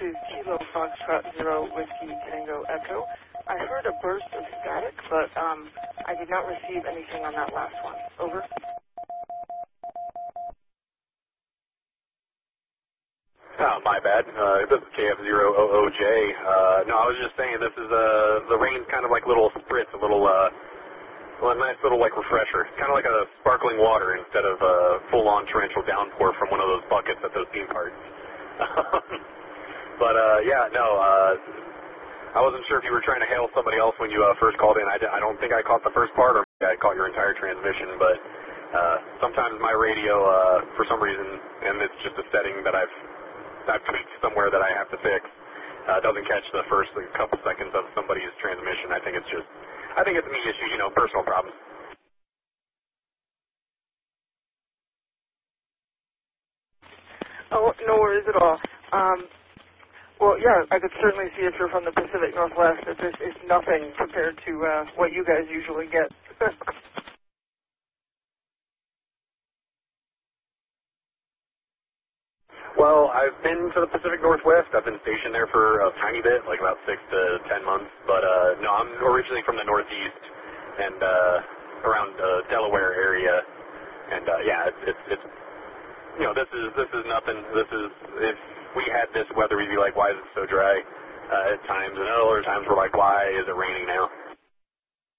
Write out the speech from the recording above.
is Kilo Foxtrot Zero Whiskey Tango Echo. I heard a burst of static, but I did not receive anything on that last one. Over. Oh, my bad. This is KF000J. No, I was just saying this is the rain's kind of like little spritz, a nice little like refresher. It's kind of like a sparkling water instead of a full-on torrential downpour from one of those buckets at those theme parks. But yeah, no, I wasn't sure if you were trying to hail somebody else when you first called in. I don't think I caught the first part, or maybe I caught your entire transmission, but sometimes my radio, for some reason, and it's just a setting that I've tweaked somewhere that I have to fix, doesn't catch the first couple seconds of somebody's transmission. I think it's a me issue, personal problems. Oh, no worries at all. Well, yeah, I could certainly see if you're from the Pacific Northwest that this is nothing compared to what you guys usually get. Well, I've been to the Pacific Northwest. I've been stationed there for a tiny bit, like about 6 to 10 months. But no, I'm originally from the Northeast and around Delaware area. And yeah, it's this is nothing. This is, if we had this weather, we'd be like, why is it so dry at times? And other times we're like, why is it raining now?